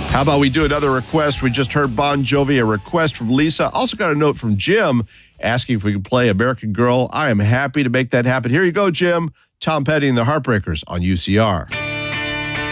How about we do another request? We just heard Bon Jovi, a request from Lisa. Also got a note from Jim asking if we could play American Girl. I am happy to make that happen. Here you go, Jim. Tom Petty and the Heartbreakers on UCR.